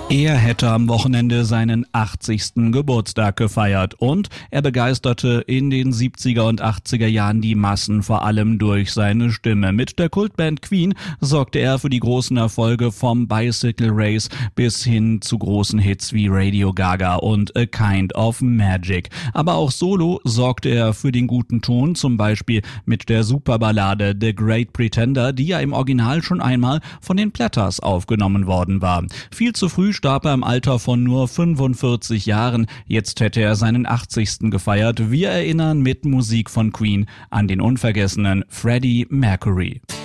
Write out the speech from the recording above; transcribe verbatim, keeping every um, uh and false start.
Er hätte am Wochenende seinen achtzigsten Geburtstag gefeiert und er begeisterte in den siebziger und achtziger Jahren die Massen vor allem durch seine Stimme. Mit der Kultband Queen sorgte er für die großen Erfolge vom Bicycle Race bis hin zu großen Hits wie Radio Gaga und A Kind of Magic. Aber auch solo sorgte er für den guten Ton, zum Beispiel mit der Superballade The Great Pretender, die ja im Original schon einmal von den Platters aufgenommen worden war. Viel zu früh starb er im Alter von nur fünfundvierzig Jahren. Jetzt hätte er seinen achtzigsten gefeiert. Wir erinnern mit Musik von Queen an den unvergessenen Freddie Mercury.